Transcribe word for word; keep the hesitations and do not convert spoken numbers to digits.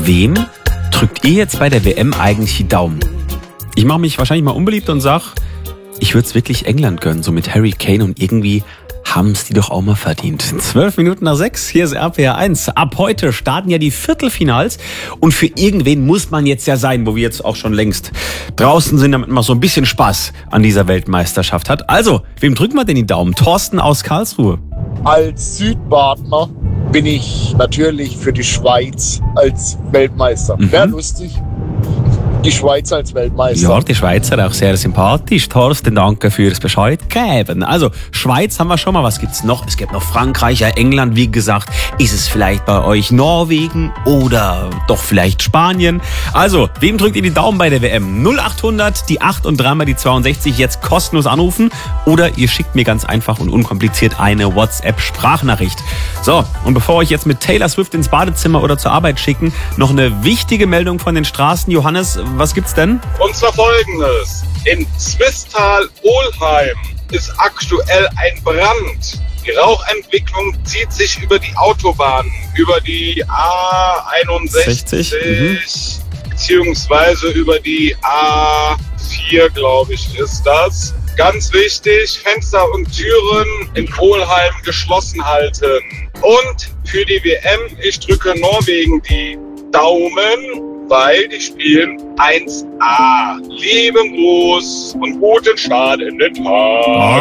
Wem drückt ihr jetzt bei der W M eigentlich die Daumen? Ich mache mich wahrscheinlich mal unbeliebt und sag, ich würde es wirklich England gönnen, so mit Harry Kane, und irgendwie haben es die doch auch mal verdient. Zwölf Minuten nach sechs, hier ist R P R eins. Ab heute starten ja die Viertelfinals und für irgendwen muss man jetzt ja sein, wo wir jetzt auch schon längst draußen sind, damit man so ein bisschen Spaß an dieser Weltmeisterschaft hat. Also, wem drücken wir denn die Daumen? Thorsten aus Karlsruhe. Als Südbadener bin ich natürlich für die Schweiz als Weltmeister. Mhm. Wäre lustig. Die Schweiz als Weltmeister. Ja, die Schweizer auch sehr sympathisch. Thorsten, danke fürs Bescheid geben. Also, Schweiz haben wir schon mal. Was gibt's noch? Es gibt noch Frankreich, ja, England, wie gesagt. Ist es vielleicht bei euch Norwegen oder doch vielleicht Spanien? Also, wem drückt ihr die Daumen bei der W M? null acht hundert, die acht und dreimal die zweiundsechzig, jetzt kostenlos anrufen. Oder ihr schickt mir ganz einfach und unkompliziert eine WhatsApp-Sprachnachricht. So, und bevor wir euch jetzt mit Taylor Swift ins Badezimmer oder zur Arbeit schicken, noch eine wichtige Meldung von den Straßen. Johannes, was gibt's denn? Und zwar Folgendes. In Zwistal-Ohlheim ist aktuell ein Brand. Die Rauchentwicklung zieht sich über die Autobahnen, über die A einundsechzig sechzig, mhm. beziehungsweise über die A vier, glaube ich, ist das. Ganz wichtig, Fenster und Türen in Ohlheim geschlossen halten. Und für die W M, ich drücke Norwegen die Daumen, weil die spielen eins A. Lieben Gruß und guten Start in den Tag.